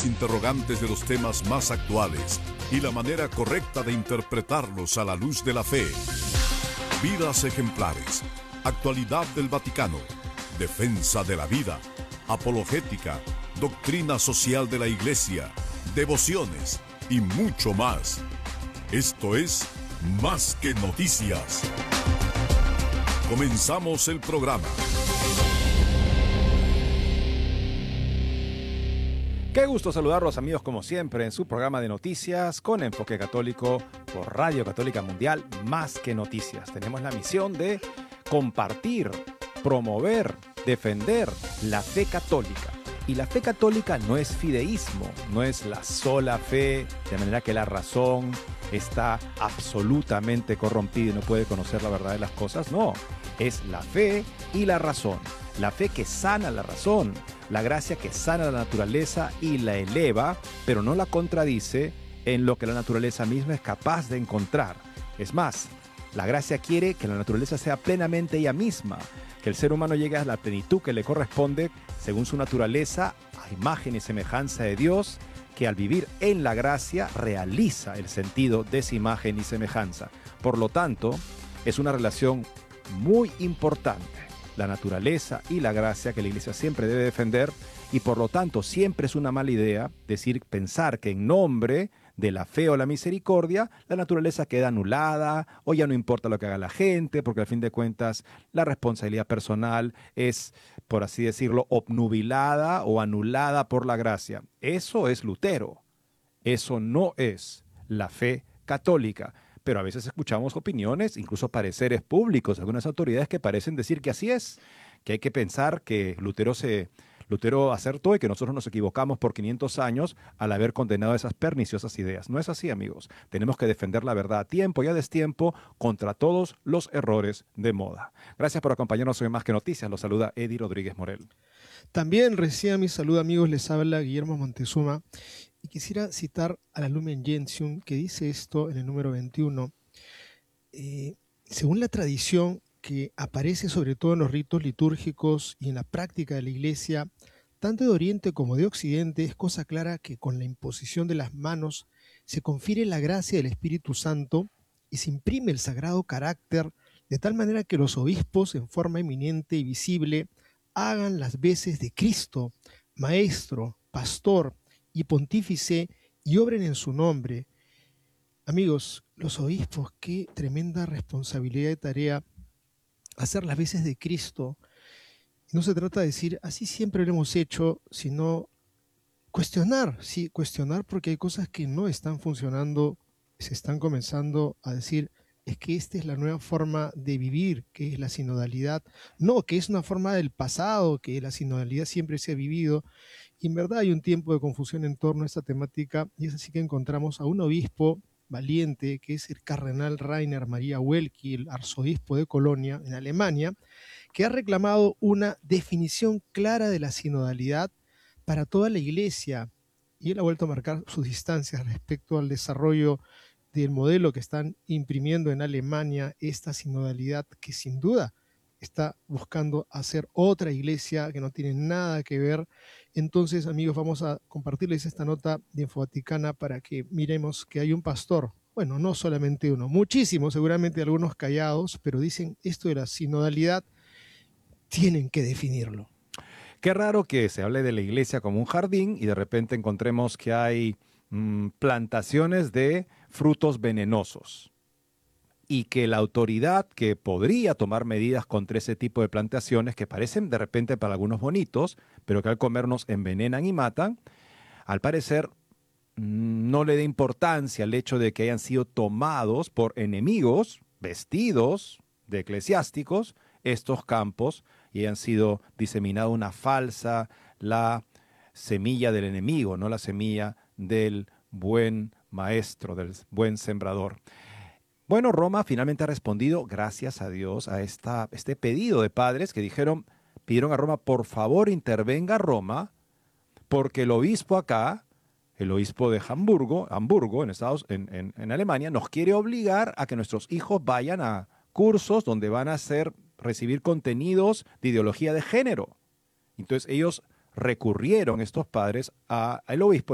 las interrogantes de los temas más actuales y la manera correcta de interpretarlos a la luz de la fe. Vidas ejemplares, actualidad del Vaticano, defensa de la vida, apologética, doctrina social de la Iglesia, devociones y mucho más. Esto es Más que Noticias. Comenzamos el programa. Qué gusto saludarlos, amigos, como siempre en su programa de noticias con enfoque católico por Radio Católica Mundial, Más que Noticias. Tenemos la misión de compartir, promover, defender la fe católica. Y la fe católica no es fideísmo, no es la sola fe, de manera que la razón está absolutamente corrompida y no puede conocer la verdad de las cosas. No, es la fe y la razón. La fe que sana la razón, la gracia que sana la naturaleza y la eleva, pero no la contradice en lo que la naturaleza misma es capaz de encontrar. Es más, la gracia quiere que la naturaleza sea plenamente ella misma, que el ser humano llegue a la plenitud que le corresponde según su naturaleza, a imagen y semejanza de Dios, que al vivir en la gracia realiza el sentido de esa imagen y semejanza. Por lo tanto, es una relación muy importante, la naturaleza y la gracia, que la Iglesia siempre debe defender, y por lo tanto siempre es una mala idea pensar que en nombre de la fe o la misericordia la naturaleza queda anulada o ya no importa lo que haga la gente, porque al fin de cuentas la responsabilidad personal es, por así decirlo, obnubilada o anulada por la gracia. Eso es Lutero, eso no es la fe católica. Pero a veces escuchamos opiniones, incluso pareceres públicos de algunas autoridades que parecen decir que así es, que hay que pensar que Lutero acertó y que nosotros nos equivocamos por 500 años al haber condenado esas perniciosas ideas. No es así, amigos. Tenemos que defender la verdad a tiempo y a destiempo contra todos los errores de moda. Gracias por acompañarnos hoy en Más que Noticias. Los saluda Eddie Rodríguez Morel. También reciba mi saludo, amigos. Les habla Guillermo Montezuma. Y quisiera citar a la Lumen Gentium, que dice esto en el número 21. Según la tradición que aparece sobre todo en los ritos litúrgicos y en la práctica de la Iglesia, tanto de Oriente como de Occidente, es cosa clara que con la imposición de las manos se confiere la gracia del Espíritu Santo y se imprime el sagrado carácter, de tal manera que los obispos, en forma eminente y visible, hagan las veces de Cristo, Maestro, Pastor y Pontífice, y obren en su nombre. Amigos, los obispos, qué tremenda responsabilidad de tarea hacer las veces de Cristo. No se trata de decir, así siempre lo hemos hecho, sino cuestionar, sí, cuestionar, porque hay cosas que no están funcionando, se están comenzando a decir, es que esta es la nueva forma de vivir, que es la sinodalidad. No, que es una forma del pasado, que la sinodalidad siempre se ha vivido. Y en verdad hay un tiempo de confusión en torno a esta temática, y es así que encontramos a un obispo valiente, que es el cardenal Rainer Maria Welki, el arzobispo de Colonia, en Alemania, que ha reclamado una definición clara de la sinodalidad para toda la Iglesia, y él ha vuelto a marcar sus distancias respecto al desarrollo del modelo que están imprimiendo en Alemania, esta sinodalidad que sin duda está buscando hacer otra iglesia que no tiene nada que ver. Entonces, amigos, vamos a compartirles esta nota de Infovaticana para que miremos que hay un pastor, bueno, no solamente uno, muchísimos, seguramente algunos callados, pero dicen esto de la sinodalidad, tienen que definirlo. Qué raro que se hable de la iglesia como un jardín y de repente encontremos que hay plantaciones de frutos venenosos y que la autoridad que podría tomar medidas contra ese tipo de plantaciones que parecen de repente para algunos bonitos, pero que al comernos envenenan y matan, al parecer no le da importancia al hecho de que hayan sido tomados por enemigos vestidos de eclesiásticos estos campos y hayan sido diseminado una falsa, la semilla del enemigo, no la semilla del buen maestro, del buen sembrador. Bueno, Roma finalmente ha respondido, gracias a Dios, a este pedido de padres que pidieron a Roma, por favor intervenga Roma, porque el obispo acá, el obispo de Hamburgo en Alemania, nos quiere obligar a que nuestros hijos vayan a cursos donde van a recibir contenidos de ideología de género. Entonces ellos recurrieron, estos padres, al obispo